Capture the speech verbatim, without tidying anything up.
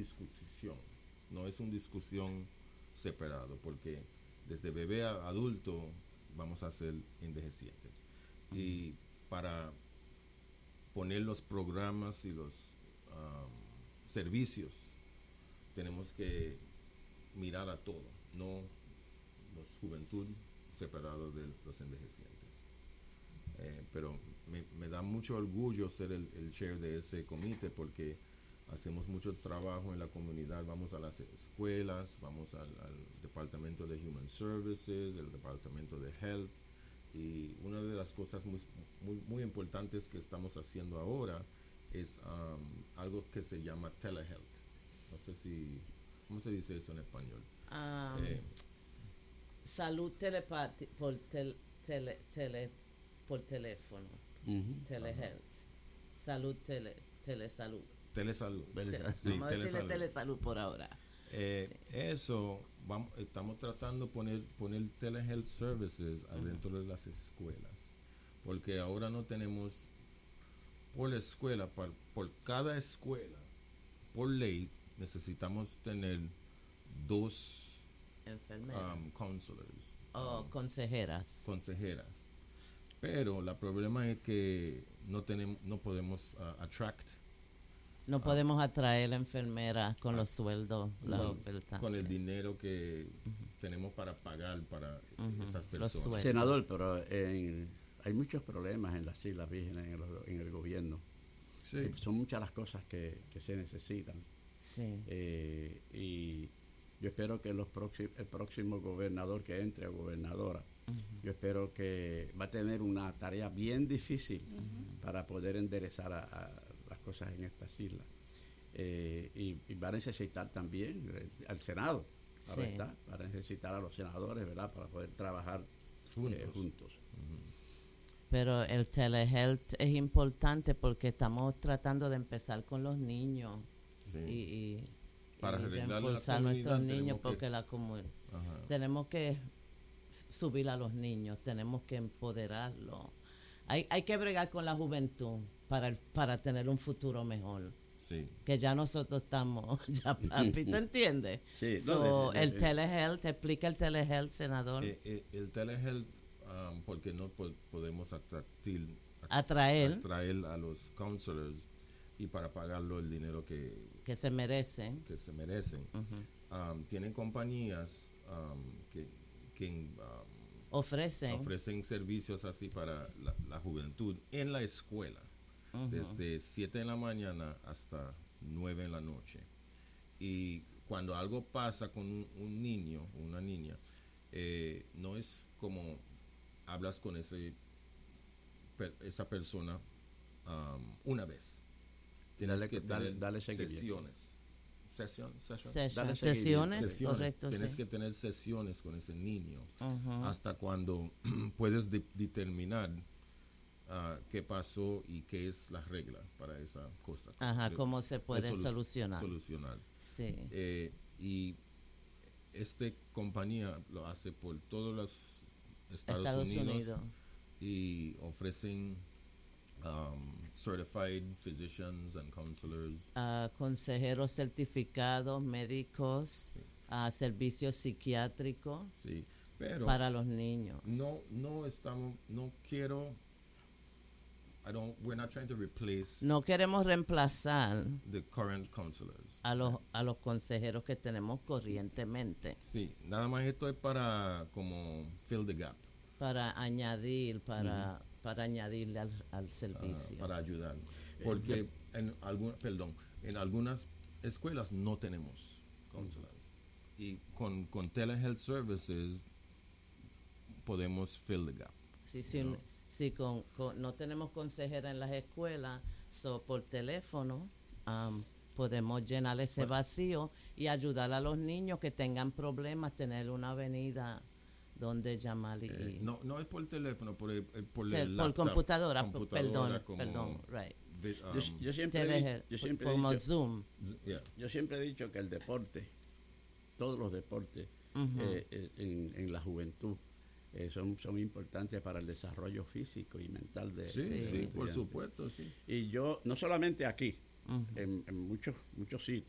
discusión, no es una discusión separado, porque desde bebé a adulto vamos a ser envejecientes. Uh-huh. Y para poner los programas y los um, servicios, tenemos que mirar a todo, no los juventud separados de los envejecientes. Eh, pero me, me da mucho orgullo ser el, el chair de ese comité, porque hacemos mucho trabajo en la comunidad. Vamos a las escuelas, vamos al, al departamento de Human Services, el departamento de Health, y una de las cosas muy, muy, muy importantes que estamos haciendo ahora es um, algo que se llama telehealth. No sé si, ¿cómo se dice eso en español? Um, eh, salud telepati por tel, tele, tele, por teléfono. Uh-huh. Telehealth. Uh-huh. Salud tele, telesalud. Telesalud. Telesalud. Sí, vamos telesalud. a decirle telesalud por ahora. Eh, sí. Eso, vamos, estamos tratando de poner, poner telehealth services adentro uh-huh. de las escuelas, porque ahora no tenemos, por la escuela, por, por cada escuela, por ley, necesitamos tener dos enfermeras, um, counselors. O um, consejeras. Consejeras. Pero el problema es que no tenemos, no podemos uh, attract. No uh, podemos atraer enfermeras con uh, los sueldos, la oferta. Con el dinero que uh-huh. tenemos para pagar para uh-huh. esas personas. Senador, pero en, hay muchos problemas en las Islas Vírgenes, en el, en el gobierno. Sí. Eh, son muchas las cosas que, que se necesitan. Sí. Eh, y yo espero que los próximos, el próximo gobernador que entre o gobernadora, uh-huh. yo espero que va a tener una tarea bien difícil uh-huh. para poder enderezar a, a las cosas en estas islas. Eh, y, y va a necesitar también el, al Senado, para, sí. estar, para necesitar a los senadores, ¿verdad? Para poder trabajar juntos. Eh, juntos. Uh-huh. Pero el telehealth es importante porque estamos tratando de empezar con los niños. Sí. Y, y, para y reforzar a nuestros niños, porque la comunidad tenemos que subir a los niños, tenemos que empoderarlos. Hay, hay que bregar con la juventud para, el, para tener un futuro mejor. Sí. Que ya nosotros estamos, ya papi, ¿te entiendes? Sí. So, no, el telehealth, explica el telehealth, senador. Eh, eh, el telehealth, um, porque no po- podemos atractir, atraer. atraer a los counselors y para pagarlo el dinero que, que se merecen. Que se merecen. Uh-huh. Um, tienen compañías um, que, que um, ofrecen. ofrecen servicios así para la, la juventud en la escuela, uh-huh. desde siete de la mañana hasta nueve de la noche. Y cuando algo pasa con un, un niño o una niña, eh, no es como hablas con ese per, esa persona um, una vez. Tienes dale, que dale, tener dale sesiones. Sesión, sesión. Sesión. Sesiones, sesiones, correcto. Tienes sí. que tener sesiones con ese niño uh-huh. hasta cuando puedes de, determinar uh, qué pasó y qué es la regla para esa cosa. Ajá, de, cómo se puede solu- solucionar. Solucionar. Sí. Eh, y esta compañía lo hace por todos los Estados, Estados Unidos, Unidos y ofrecen Um, certified physicians and counselors, uh, consejeros certificados, médicos, sí. uh, servicios psiquiátricos sí, pero para los niños. No, no estamos, no quiero. I don't. We're not trying to replace. No queremos reemplazar the current counselors. A los a los consejeros que tenemos corrientemente. Sí, nada más esto es para como fill the gap. Para añadir, para mm-hmm. para añadirle al, al servicio. Uh, para ayudar. Porque en algún, perdón, en algunas escuelas no tenemos counselors. Y con, con telehealth services podemos fill the gap. Sí, sí, no, sí con, con, no tenemos consejera en las escuelas, so por teléfono um, podemos llenar ese bueno. vacío y ayudar a los niños que tengan problemas, tener una avenida donde llamar y, eh, no no es por teléfono, por el, por, el por laptop, computadora, computadora perdón como, perdón right de, um, yo, yo siempre Telehealth, yo siempre como he dicho, Zoom yeah. yo siempre he dicho que el deporte, todos los deportes uh-huh. eh, en, en la juventud eh, son son importantes para el desarrollo físico y mental de sí, de sí, sí por supuesto, sí. Y yo no solamente aquí, uh-huh. en, en muchos muchos sitios